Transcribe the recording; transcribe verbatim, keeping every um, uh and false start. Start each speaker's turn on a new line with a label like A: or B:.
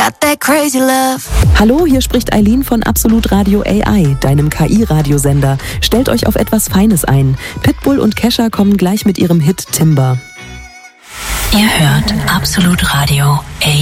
A: Got that crazy love.
B: Hallo, hier spricht Eileen von Absolut Radio A I, deinem K I-Radiosender. Stellt euch auf etwas Feines ein. Pitbull und Kesha kommen gleich mit ihrem Hit Timber.
C: Ihr hört Absolut Radio A I.